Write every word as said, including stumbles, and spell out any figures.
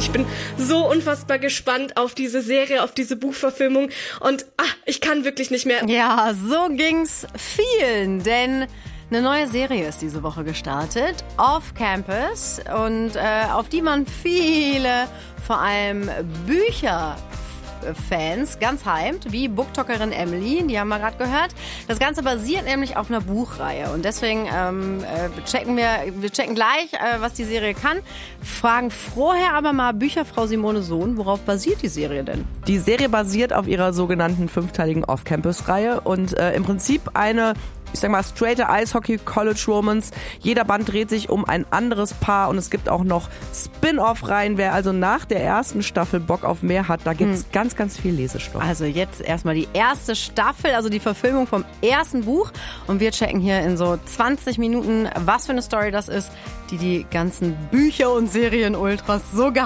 Ich bin so unfassbar gespannt auf diese Serie, auf diese Buchverfilmung und ah, ich kann wirklich nicht mehr. Ja, so ging's vielen, denn eine neue Serie ist diese Woche gestartet, Off Campus, und äh, auf die man viele, vor allem Bücher Fans ganz hyped, wie Booktalkerin Emily, die haben wir gerade gehört. Das Ganze basiert nämlich auf einer Buchreihe und deswegen ähm, äh, checken wir, wir checken gleich, äh, was die Serie kann, fragen vorher aber mal Bücherfrau Simone Sohn, worauf basiert die Serie denn? Die Serie basiert auf ihrer sogenannten fünfteiligen Off-Campus-Reihe und äh, im Prinzip eine, ich sag mal, straighte Eishockey-College-Romance. Jeder Band dreht sich um ein anderes Paar und es gibt auch noch Spin-Off-Reihen. Wer also nach der ersten Staffel Bock auf mehr hat, da gibt's hm. ganz, ganz viel Lesestoff. Also jetzt erstmal die erste Staffel, also die Verfilmung vom ersten Buch. Und wir checken hier in so zwanzig Minuten, was für eine Story das ist, die die ganzen Bücher und Serien-Ultras so gehypt